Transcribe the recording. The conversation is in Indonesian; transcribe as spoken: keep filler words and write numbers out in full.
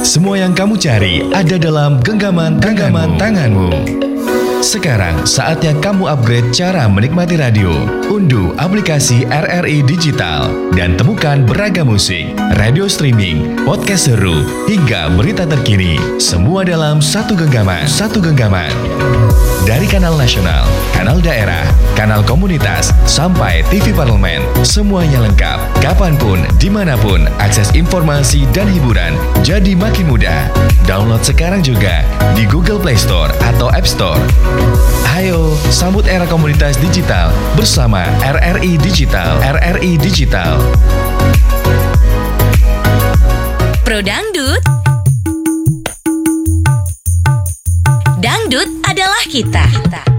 Semua yang kamu cari ada dalam genggaman genggaman tanganmu. Sekarang saatnya kamu upgrade cara menikmati radio. Unduh aplikasi R R I Digital dan temukan beragam musik, radio streaming, podcast seru, hingga berita terkini. Semua dalam satu genggaman. Satu genggaman. Dari kanal nasional, kanal daerah, kanal komunitas, sampai T V parlemen, semuanya lengkap. Kapanpun, dimanapun, akses informasi dan hiburan jadi makin mudah. Download sekarang juga di Google Play Store atau App Store. Ayo, sambut era komunitas digital bersama R R I Digital. R R I Digital. Pro Dangdut. Dangdut adalah kita.